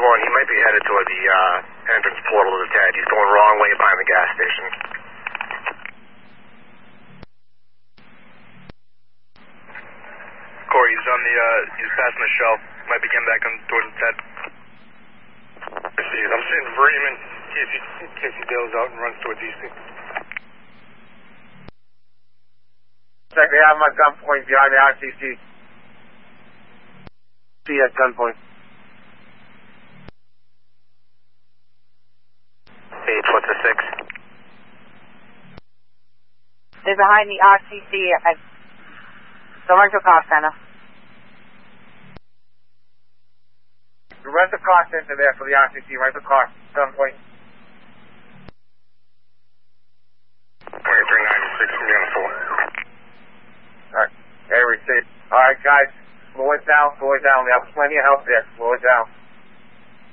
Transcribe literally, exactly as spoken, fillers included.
one, he might be headed toward the uh, entrance portal of the T A D. He's going wrong way behind the gas station. Corey, he's on the, uh, he's passing the shelf. Might be getting back on towards the T A D. I'm sitting Freeman, Casey, Casey bails out and runs towards Easton. Check, they have my gunpoint behind the R C C. See at gunpoint. H, what's the six? They're behind the R C C at the rental car center. The rental car center there for the R C C, rental car, gunpoint. twenty-three ninety-six, uniform. Alright, very safe. Alright guys, slow it down, slow it down. We have plenty of help there, slow it down.